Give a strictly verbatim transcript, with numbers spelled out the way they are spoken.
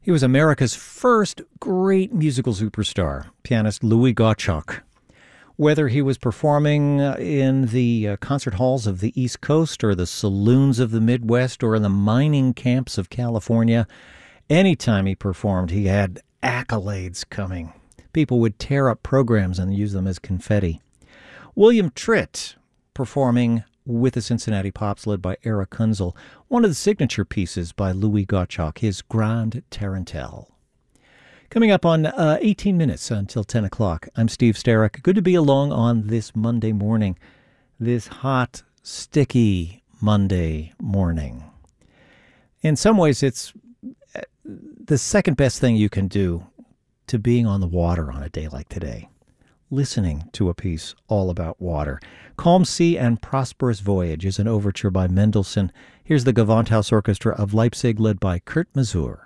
He was America's first great musical superstar, pianist Louis Gottschalk. Whether he was performing in the uh, concert halls of the East Coast or the saloons of the Midwest or in the mining camps of California, anytime he performed, he had accolades coming. People would tear up programs and use them as confetti. William Tritt, performing with the Cincinnati Pops led by Eric Kunzel, one of the signature pieces by Louis Gottschalk, his Grande Tarentelle. Coming up on uh, eighteen minutes until ten o'clock, I'm Steve Sterrick. Good to be along on this Monday morning, this hot, sticky Monday morning. In some ways, it's the second best thing you can do to being on the water on a day like today. Listening to a piece all about water. Calm Sea and Prosperous Voyage is an overture by Mendelssohn. Here's the Gewandhaus Orchestra of Leipzig led by Kurt Masur.